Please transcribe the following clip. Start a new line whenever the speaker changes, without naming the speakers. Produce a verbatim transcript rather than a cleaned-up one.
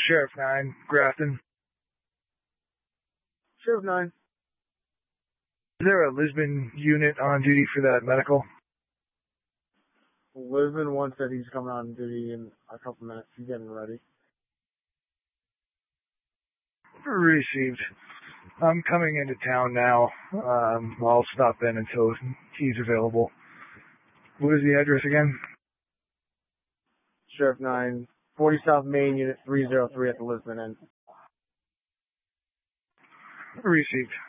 Sheriff nine, Grafton.
Sheriff nine.
Is there a Lisbon unit on duty for that medical?
Lisbon one said he's coming on duty in a couple minutes. He's getting ready.
Received. I'm coming into town now. Um, I'll stop in until he's available. What is the address again?
Sheriff nine, forty South Main, Unit three oh three at the Lisbon end.
Received.